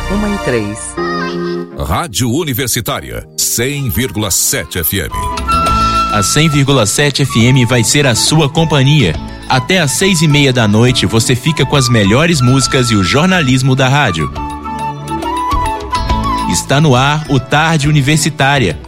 1h03. Rádio Universitária, 100,7 FM. A 100,7 FM vai ser a sua companhia. Até às 6:30 da noite você fica com as melhores músicas e o jornalismo da rádio. Está no ar o Tarde Universitária,